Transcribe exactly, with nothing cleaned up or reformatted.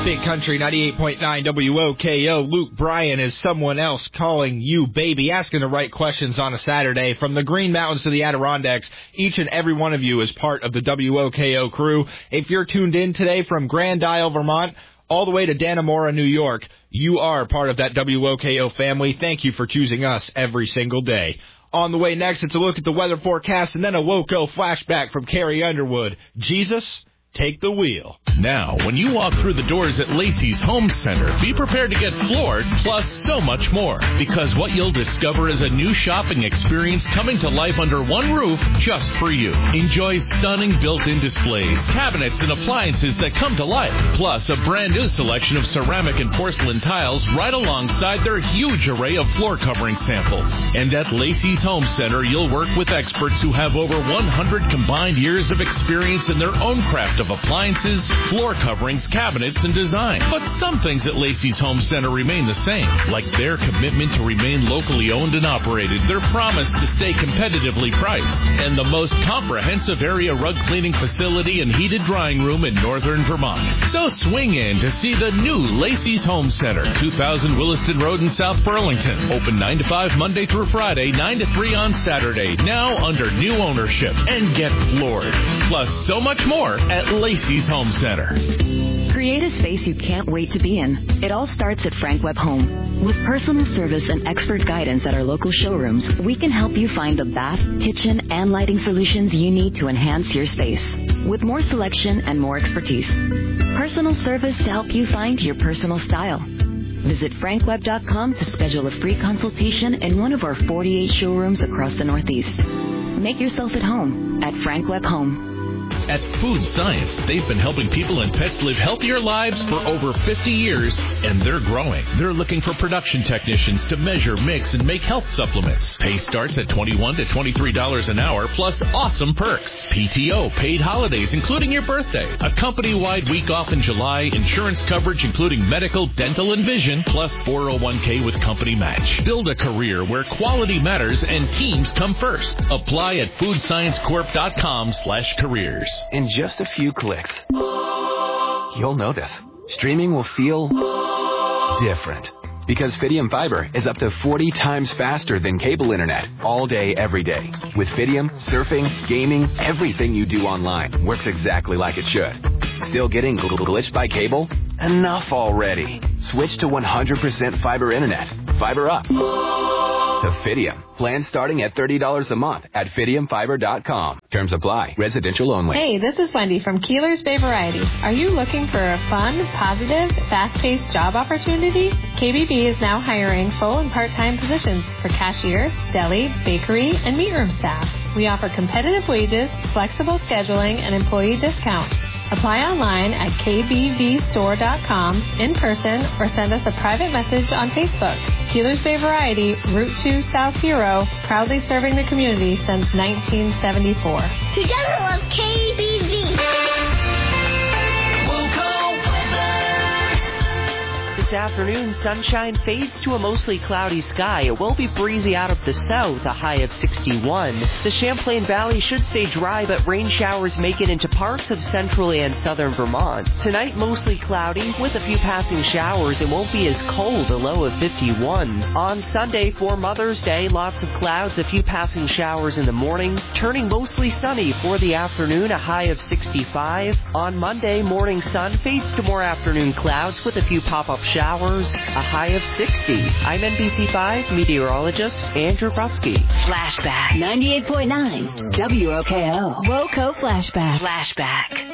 Big Country ninety-eight point nine W O K O. Luke Bryan is someone else calling you baby, asking the right questions on a Saturday. From the Green Mountains to the Adirondacks, each and every one of you is part of the W O K O crew. If you're tuned in today from Grand Isle, Vermont, all the way to Dannemora, New York, you are part of that W O K O family. Thank you for choosing us every single day. On the way next, it's a look at the weather forecast and then a WOCO flashback from Carrie Underwood. Jesus, take the wheel. Now, when you walk through the doors at Lacey's Home Center, be prepared to get floored, plus so much more. Because what you'll discover is a new shopping experience coming to life under one roof just for you. Enjoy stunning built-in displays, cabinets, and appliances that come to life. Plus, a brand new selection of ceramic and porcelain tiles right alongside their huge array of floor covering samples. And at Lacey's Home Center, you'll work with experts who have over one hundred combined years of experience in their own craft of appliances, floor coverings, cabinets, and design. But some things at Lacey's Home Center remain the same, like their commitment to remain locally owned and operated, their promise to stay competitively priced, and the most comprehensive area rug cleaning facility and heated drying room in northern Vermont. So swing in to see the new Lacey's Home Center, two thousand Williston Road in South Burlington. Open nine to five Monday through Friday, nine to three on Saturday, now under new ownership. And get floored. Plus so much more at Lacey's Home Center. Create a space you can't wait to be in. It all starts at Frank Webb Home. With personal service and expert guidance at our local showrooms, we can help you find the bath, kitchen, and lighting solutions you need to enhance your space. With more selection and more expertise. Personal service to help you find your personal style. Visit frank webb dot com to schedule a free consultation in one of our forty-eight showrooms across the Northeast. Make yourself at home at Frank Webb Home. At Food Science, they've been helping people and pets live healthier lives for over fifty years, and they're growing. They're looking for production technicians to measure, mix, and make health supplements. Pay starts at twenty-one to twenty-three dollars an hour, plus awesome perks. P T O, paid holidays, including your birthday. A company-wide week off in July, insurance coverage, including medical, dental, and vision, plus four oh one k with company match. Build a career where quality matters and teams come first. Apply at food science corp dot com slash careers. In just a few clicks, you'll notice streaming will feel different. Because Fidium Fiber is up to forty times faster than cable internet all day, every day. With Fidium, surfing, gaming, everything you do online works exactly like it should. Still getting glitched by cable? Enough already. Switch to one hundred percent fiber internet. Fiber up. To Fidium. Plan starting at thirty dollars a month at fidium fiber dot com. Terms apply. Residential only. Hey, this is Wendy from Keeler's Bay Variety. Are you looking for a fun, positive, fast-paced job opportunity? K B B is now hiring full and part-time positions for cashiers, deli, bakery, and meat room staff. We offer competitive wages, flexible scheduling, and employee discounts. Apply online at k b v store dot com, in person, or send us a private message on Facebook. Keeler's Bay Variety, Route two South Hero, proudly serving the community since nineteen seventy-four. Who doesn't love K B V? This afternoon, sunshine fades to a mostly cloudy sky. It will be breezy out of the south, a high of sixty-one. The Champlain Valley should stay dry, but rain showers make it into parts of central and southern Vermont. Tonight, mostly cloudy, with a few passing showers. It won't be as cold, a low of fifty-one. On Sunday, for Mother's Day, lots of clouds, a few passing showers in the morning, turning mostly sunny for the afternoon, a high of sixty-five. On Monday, morning sun fades to more afternoon clouds with a few pop-up showers, a high of sixty. I'm N B C five meteorologist Andrew Brutsky. Flashback ninety-eight point nine W O K O. WOCO Flashback. Flashback.